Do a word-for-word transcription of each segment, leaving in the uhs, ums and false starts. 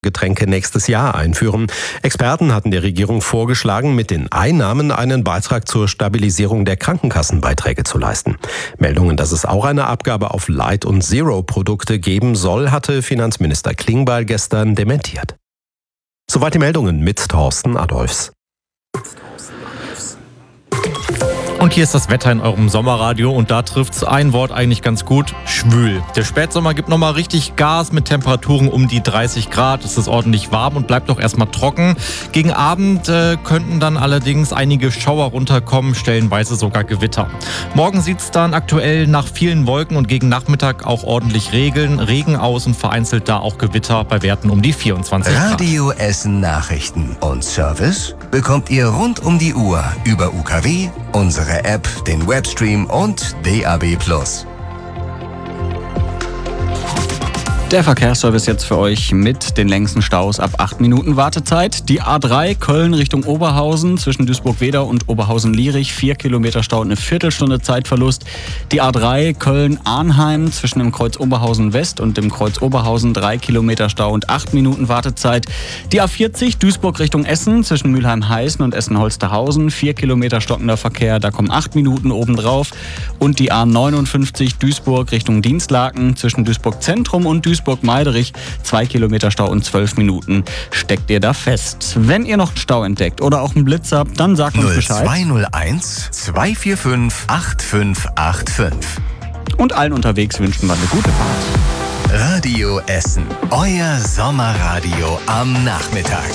Getränke nächstes Jahr einführen. Experten hatten der Regierung vorgeschlagen, mit den Einnahmen einen Beitrag zur Stabilisierung der Krankenkassenbeiträge zu leisten. Meldungen, dass es auch eine Abgabe auf Light- und Zero-Produkte geben soll, hatte Finanzminister Klingbeil gestern dementiert. Soweit die Meldungen mit Thorsten Adolphs. Und hier ist das Wetter in eurem Sommerradio und da trifft's ein Wort eigentlich ganz gut: schwül. Der Spätsommer gibt nochmal richtig Gas mit Temperaturen um die dreißig Grad. Es ist ordentlich warm und bleibt auch erstmal trocken. Gegen Abend äh, könnten dann allerdings einige Schauer runterkommen, stellenweise sogar Gewitter. Morgen sieht's dann aktuell nach vielen Wolken und gegen Nachmittag auch ordentlich Regen, Regen aus und vereinzelt da auch Gewitter bei Werten um die vierundzwanzig Grad. Radio Essen Nachrichten und Service bekommt ihr rund um die Uhr über U K W, unsere App, den Webstream und D A B plus. Der Verkehrsservice jetzt für euch mit den längsten Staus ab acht Minuten Wartezeit. Die A drei Köln Richtung Oberhausen zwischen Duisburg-Wedau und Oberhausen-Lierich, vier Kilometer Stau und eine Viertelstunde Zeitverlust. Die A drei Köln-Arnheim zwischen dem Kreuz Oberhausen-West und dem Kreuz Oberhausen, drei Kilometer Stau und acht Minuten Wartezeit. Die A vierzig Duisburg Richtung Essen zwischen Mülheim-Heißen und Essen-Holsterhausen, vier Kilometer stockender Verkehr, da kommen acht Minuten obendrauf. Und die A neunundfünfzig Duisburg Richtung Dienstlaken zwischen Duisburg-Zentrum und Duisburg Duisburg-Meiderich, zwei Kilometer Stau und zwölf Minuten steckt ihr da fest. Wenn ihr noch einen Stau entdeckt oder auch einen Blitz habt, dann sagt uns Bescheid. null zwei null eins, zwei vier fünf, acht fünf acht fünf. Und allen unterwegs wünschen wir eine gute Fahrt. Radio Essen, euer Sommerradio am Nachmittag.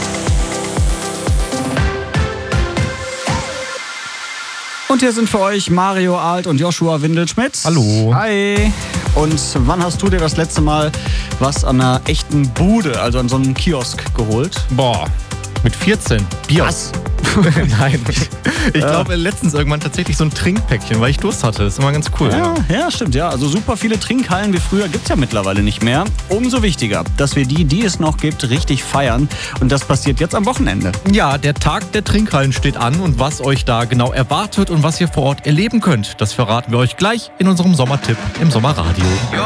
Und hier sind für euch Mario Alt und Joshua Windelschmidt. Hallo. Hi. Und wann hast du dir das letzte Mal was an einer echten Bude, also an so einem Kiosk geholt? Boah, mit vierzehn. Bier. Was? Nein. Ich glaube letztens irgendwann tatsächlich so ein Trinkpäckchen, weil ich Durst hatte. Das ist immer ganz cool. Ja, ja, stimmt. Ja, also super viele Trinkhallen wie früher gibt es ja mittlerweile nicht mehr. Umso wichtiger, dass wir die, die es noch gibt, richtig feiern. Und das passiert jetzt am Wochenende. Ja, der Tag der Trinkhallen steht an und was euch da genau erwartet und was ihr vor Ort erleben könnt, das verraten wir euch gleich in unserem Sommertipp im Sommerradio.